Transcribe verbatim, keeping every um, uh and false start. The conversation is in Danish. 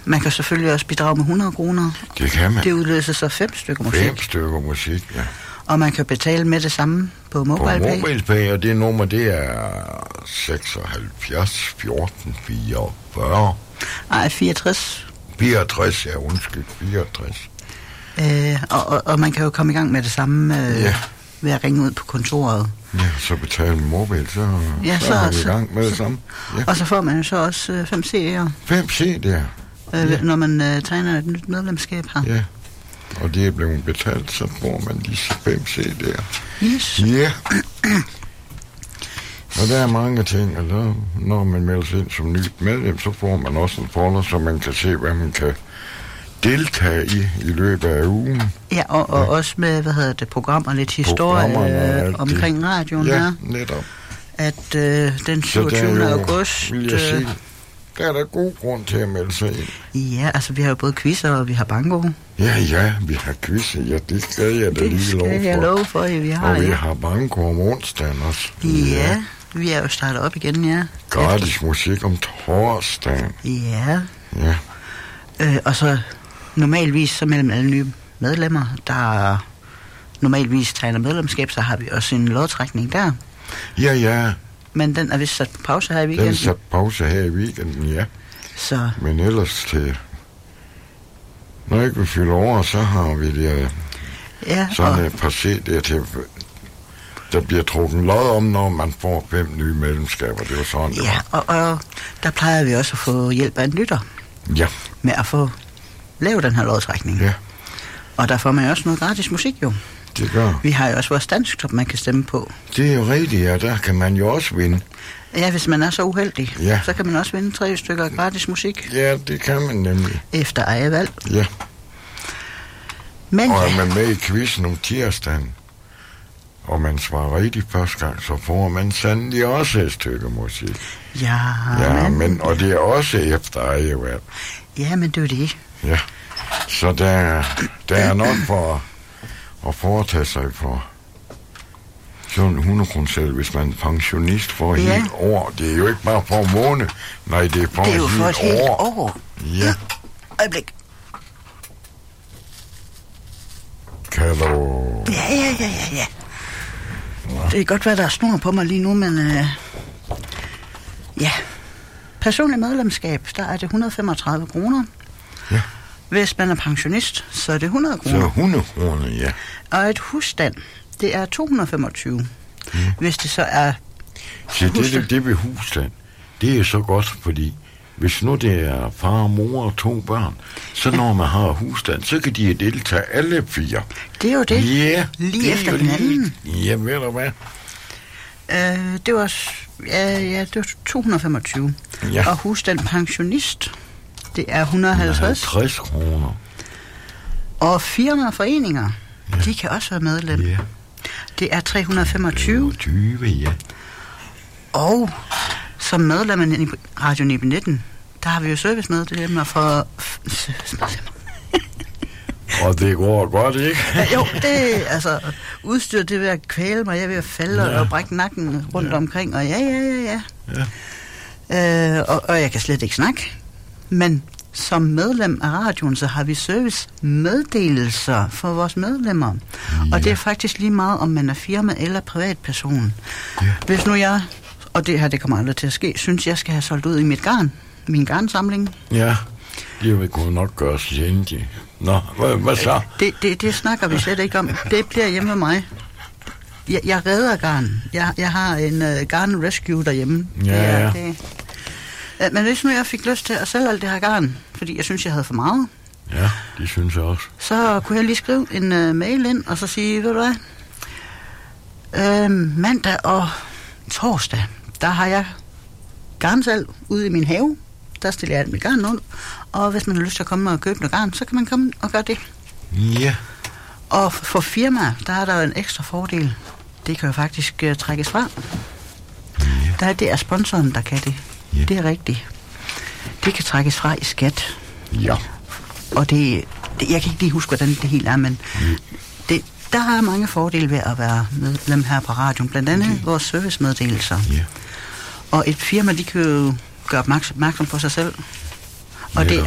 Man kan selvfølgelig også bidrage med hundrede kroner. Det kan man. Det udløser så fem stykker musik. Fem stykker musik, ja. Og man kan betale med det samme på MobilePay. På MobilePay, og det nummer, det er seksoghalvfjerds fjorten fireogfyrre. Nej, fireogtres. fireogtres, ja, undskyld, fireogtres. Øh, og, og, og man kan jo komme i gang med det samme øh, ja. ved at ringe ud på kontoret. Ja, så betale med mobil, så, ja, så, så er vi i så, gang med så, det samme. Ja. Og så får man jo så også øh, fem C D'er. Fem C D'er? Øh, ja. Når man øh, tegner et nyt medlemskab her. Ja, og det er blevet betalt, så får man disse fem C D'er. Yes. Ja. Og der er mange ting, og når man melder sig ind som nyt medlem, så får man også en folder, så man kan se, hvad man kan deltage i i løbet af ugen. Ja, og, og ja. også med, hvad hedder det, programmer, lidt historie øh, omkring det. Radioen ja, her. netop. At øh, den syvogtyvende august... Vil jeg sige, der er der god grund til at melde sig ind. Ja, altså vi har jo både quizzer, og vi har banko. Ja, ja, vi har quizzer, ja, det skal jeg da lige love for. Det skal jeg love for, ja, vi har. Og vi ja. har banko om onsdagen også. Ja, ja, vi er jo startet op igen, ja. Gratis Efter. musik om torsdagen. Ja. Ja. Øh, og så normalvis, så mellem alle nye medlemmer, der normalvis tegner medlemskab, så har vi også en lodtrækning der. Ja, ja. Men den er vist sat på pause her i weekenden. Den er sat pause her i weekenden, ja. Så. Men ellers til... Når ikke vi fylder over, så har vi det, ja, sådan og... et par C der til... Der bliver trukket lod om, når man får fem nye medlemskaber. Det var sådan, det Ja, og, og der plejer vi også at få hjælp af en lytter. Ja. Med at få lavet den her lodtrækning. Ja. Og der får man også noget gratis musik, jo. Det gør. Vi har jo også vores danskklub, man kan stemme på. Det er jo rigtigt, ja. Der kan man jo også vinde. Ja, hvis man er så uheldig. Ja. Så kan man også vinde tre stykker gratis musik. Ja, det kan man nemlig. Efter eget valg. Ja. Men og er ja. man med i quizzen om tirsdagen, og man svarer rigtigt første gang, så får man sandelig også et stykke musik. Ja, ja men... men... Og det er også efter eget valg. Ja, men det er det. Ja. Så der, der er nok for at foretage sig for sådan hundrede kroner selv, hvis man er pensionist for ja. helt år. Det er jo ikke bare for en måned. Nej, det er for, det er jo for et helt år. år. Ja. Øjeblik. Kan du... Ja, ja, ja, ja, ja. Det kan godt være, der er snor på mig lige nu, men... Øh... Ja. Personlig medlemskab, der er det et hundrede og femogtredive kroner. Ja. Hvis man er pensionist, så er det hundrede kroner. Så hundrede kroner, ja. Og et husstand, det er to hundrede og femogtyve. Ja. Hvis det så er... Så det, det, det ved husstand, det er så godt, fordi hvis nu det er far, mor og to børn, så når man har husstand, så kan de deltage alle fire. Det er jo det. Ja, lige det efter hinanden. Lige, ja, ved du hvad? Øh, det var... Ja, ja, det var to hundrede og femogtyve. Ja. Og husstand pensionist, det er et hundrede og halvtreds. halvtreds kroner. Og firmaer og foreninger, ja. De kan også være medlem. Ja. Det er tre hundrede og femogtyve. tyve, ja. Og som medlem af Radio nitten nitten, der har vi jo servicemedlemmer for... Og det går godt, ikke? Ja, jo, det altså udstyr, det er ved at kvæle mig, jeg er ved at falde ja. og brække nakken rundt ja. omkring, og ja, ja, ja, ja. ja. Øh, og, og jeg kan slet ikke snakke. Men som medlem af radioen, så har vi servicemeddelelser for vores medlemmer. Ja. Og det er faktisk lige meget, om man er firma eller privatperson. Ja. Hvis nu jeg, og det her, det kommer aldrig til at ske, synes jeg skal have solgt ud i mit garn, min garnsamling. Ja, det vil kunne nok gøre sjældent. Nå, hvad, hvad så? Det, det, det snakker vi slet ikke om. Det bliver hjemme med mig. Jeg, jeg redder garn. Jeg, jeg har en uh, garn rescue derhjemme. Ja, ja. Det, det. Men hvis nu jeg fik lyst til at sælge alt det her garn, fordi jeg synes, jeg havde for meget. Ja, det synes jeg også. Så kunne jeg lige skrive en uh, mail ind, og så sige, ved du hvad? Øh, mandag og torsdag, der har jeg garnsalg ude i min have. Der stiller jeg alt mit garn ud. Og hvis man har lyst til at komme og købe noget garn, så kan man komme og gøre det. Ja. Og for firmaer, der er der jo en ekstra fordel. Det kan jo faktisk uh, trækkes fra. Ja. Der er det er sponsoren, der kan det. Ja. Det er rigtigt. Det kan trækkes fra i skat. Ja. Og det, det jeg kan ikke lige huske, hvordan det hele er, men ja. det, der er mange fordele ved at være medlem her på radioen. Blandt andet okay. vores servicemeddelelser. Ja. Og et firma, de kan jo gøre opmærksom på sig selv. Og ja. det